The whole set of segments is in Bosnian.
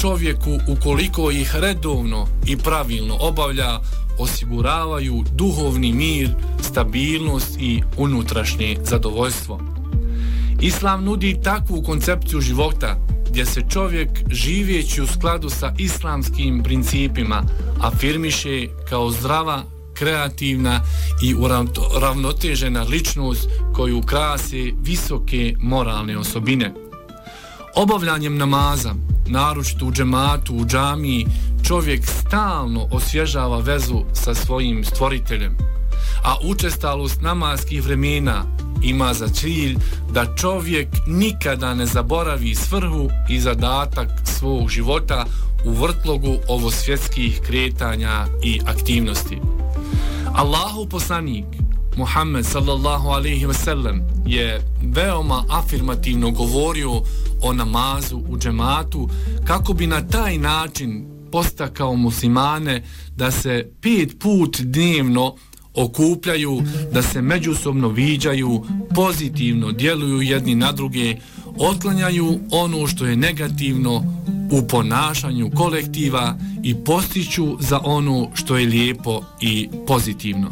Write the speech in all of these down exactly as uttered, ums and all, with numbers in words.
čovjeku ukoliko ih redovno i pravilno obavlja osiguravaju duhovni mir, stabilnost i unutrašnje zadovoljstvo. Islam nudi takvu koncepciju života gdje se čovjek živeći u skladu sa islamskim principima afirmiše kao zdrava, kreativna i uravnotežena ličnost koju krase visoke moralne osobine. Obavljanjem namaza, naročito u džematu, u džamiji, čovjek stalno osvježava vezu sa svojim stvoriteljem, a učestalost namaskih vremena ima za cilj da čovjek nikada ne zaboravi svrhu i zadatak svog života u vrtlogu ovosvjetskih kretanja i aktivnosti. Allahov poslanik Muhammed sallallahu alejhi ve sellem je veoma afirmativno govorio o namazu u džematu kako bi na taj način postakao muslimane da se pet put dnevno okupljaju, da se međusobno viđaju, pozitivno djeluju jedni na druge, otklanjaju ono što je negativno u ponašanju kolektiva i postiću za ono što je lijepo i pozitivno.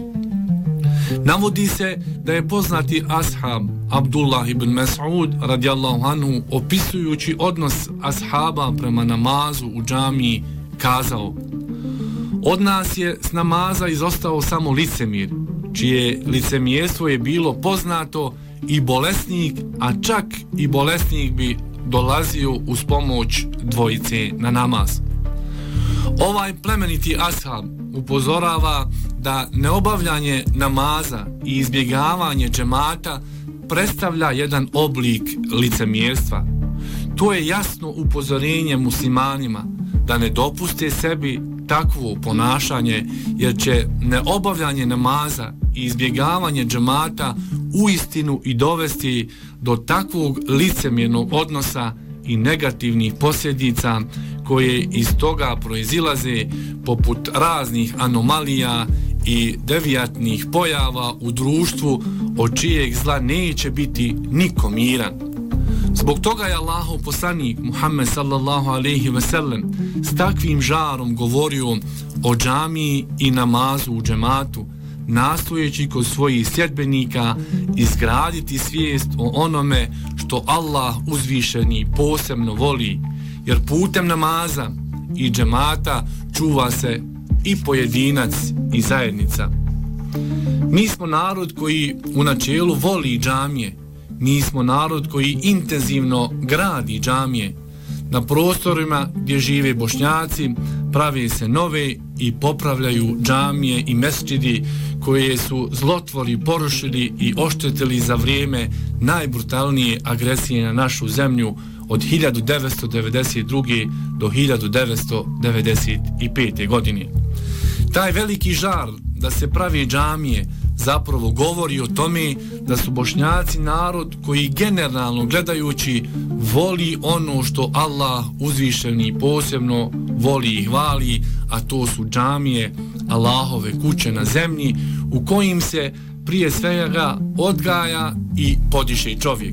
Navodi se da je poznati ashab Abdullah ibn Mas'ud radijallahu anhu opisujući odnos ashaba prema namazu u džamiji kazao: od nas je s namaza izostao samo licemir, čije licemjerstvo je bilo poznato i bolesnik, a čak i bolesnik bi dolazio uz pomoć dvojice na namaz. Ovaj plemeniti ashab upozorava da neobavljanje namaza i izbjegavanje džemata predstavlja jedan oblik licemjerstva. To je jasno upozorenje muslimanima da ne dopuste sebi takvo ponašanje, jer će neobavljanje namaza i izbjegavanje džemata uistinu i dovesti do takvog licemjernog odnosa i negativnih posljedica koje iz toga proizilaze, poput raznih anomalija i devijatnih pojava u društvu od čijeg zla neće biti niko miran. Zbog toga je Allahov poslanik Muhammed sallallahu alejhi ve sellem s takvim žarom govorio o džamiji i namazu u džematu, nastojeći kod svojih sljedbenika izgraditi svijest o onome što Allah uzvišeni posebno voli, jer putem namaza i džemata čuva se i pojedinac i zajednica. Mi smo narod koji u načelu voli džamije, mi smo narod koji intenzivno gradi džamije. Na prostorima gdje žive Bošnjaci prave se nove i popravljaju džamije i mesdžidi koje su zlotvori porušili i oštetili za vrijeme najbrutalnije agresije na našu zemlju od hiljadu devetsto devedeset druge do hiljadu devetsto devedeset pete. godine. Taj veliki žar da se pravi džamije zapravo govori o tome da su Bošnjaci narod koji generalno gledajući voli ono što Allah uzvišeni posebno voli i hvali, a to su džamije, Allahove kuće na zemlji u kojim se prije svega odgaja i podiše čovjek.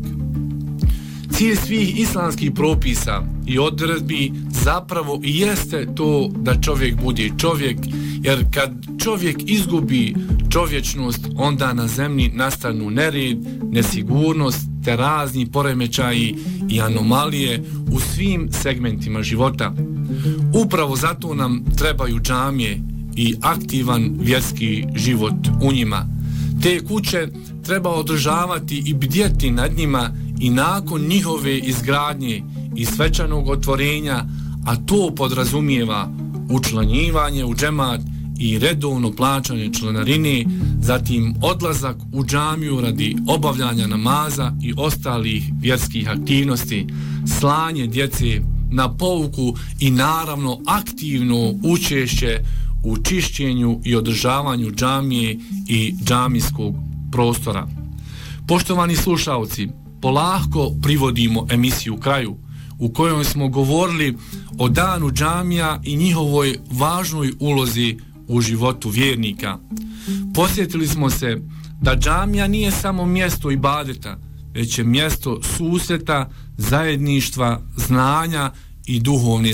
Cilj svih islamskih propisa i odredbi zapravo i jeste to da čovjek bude čovjek, jer kad čovjek izgubi čovječnost, onda na zemlji nastanu nered, nesigurnost te razni poremećaji i anomalije u svim segmentima života. Upravo zato nam trebaju džamije i aktivan vjerski život u njima. Te kuće treba održavati i bdjeti nad njima i nakon njihove izgradnje i svečanog otvorenja, a to podrazumijeva učlanjivanje u džemat i redovno plaćanje članarine, zatim odlazak u džamiju radi obavljanja namaza i ostalih vjerskih aktivnosti, slanje djece na pouku i naravno aktivno učešće u čišćenju i održavanju džamije i džamijskog prostora. Poštovani slušalci, polako privodimo emisiju kraju, u kojoj smo govorili o danu džamija i njihovoj važnoj ulozi u životu vjernika. Posjetili smo se da džamija nije samo mjesto ibadeta, već je mjesto susreta, zajedništva, znanja i duhovne